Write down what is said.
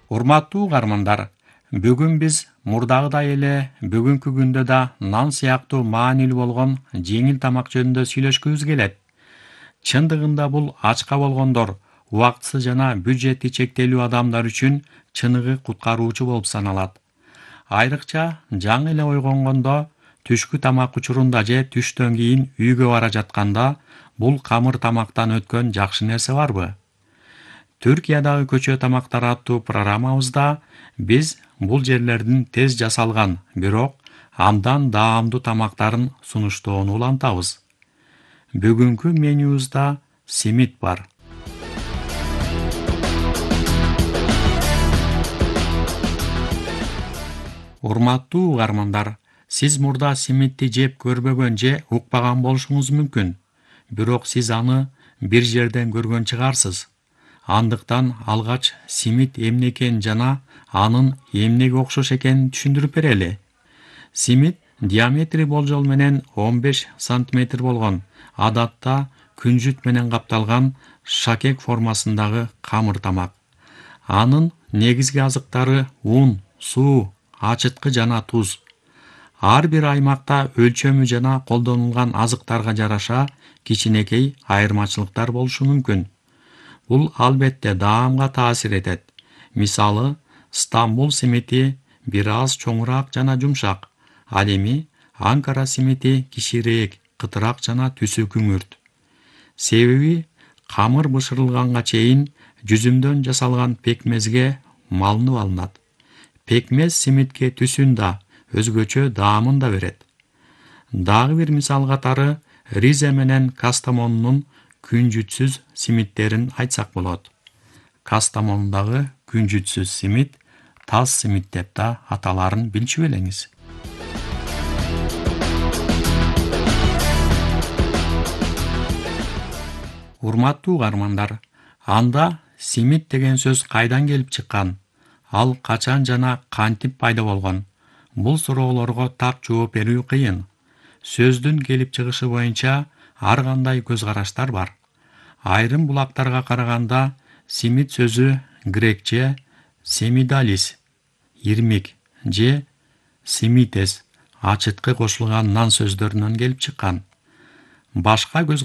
Урматтуу угармандар, бүгүн биз мурдагыдай эле бүгүнкү күндө да нан сыяктуу маанилүү болгон жеңил тамак жөнүндө сүйлөшкүбүз келет. Чындыгында бул ачка болгондор, убактысы жана бюджети чектелүү адамдар үчүн чыныгы куткаруучу болуп саналат. Айрыкча жаңы эле ойгонгондо, түшкү тамак учурунда же түштөн кийин үйгө бара жатканда бул камыр тамактан өткөн жакшы нерсе барбы? Түркиядагы көчө тамактар аттуу программабызда биз бул жерлердин тез жасалган, бирок абдан даамдуу тамактарын сунуштоону улантабыз. Бүгүнкү менюбузда симит бар. Урматтуу угармандар, сиз мурда симитти жеп көрбөгөн же укпаган болушуңуз мүмкүн. Бирок сиз аны бир жерден көргөн чыгарсыз. Андыктан алгач симит эмне экенин жана анын эмнеге окшош экенин түшүндүрүп берели. Симит диаметри болжол менен 15 см болгон, адатта күнжүт менен капталган шакек формасындагы камыр тамак. Анын негизги азыктары ун, суу, ачыткы жана туз. Ар бир аймакта өлчөмү жана колдонулган азыктарга жараша кичинекей айырмачылыктар болушу мүмкүн. Бул албетте даамга таасир этет. Мисалы, Стамбул симити бир аз чоңураак жана жумшак. Ал эми Анкара симити кичиирээк, кытыраак жана түсү күңүрт. Себеби камыр бышырылганга чейин жүзүмдөн жасалган пекмезге малынып алынат. Пекмез симитке түсүн да, өзгөчө даамын да берет. Дагы бир мисал катары Ризе менен Кастамонунун күнжүтсүз симиттерин айтсак болот. Кастамондагы күнжүтсүз симит таз симит деп да аталарын билчү белеңиз. Урматтуу угармандар, анда симит деген сөз кайдан келип чыккан? Ал качан жана кантип пайда болгон? Бул суроолорго так жооп берүү кыйын. Сөздүн келип чыгышы боюнча ар кандай көз караштар бар. Айрым булактарга караганда симит сөзү грекче семидалис, ирмик же симитес, ачыткы кошулган нан сөздөрүнөн келип чыккан. Башка көз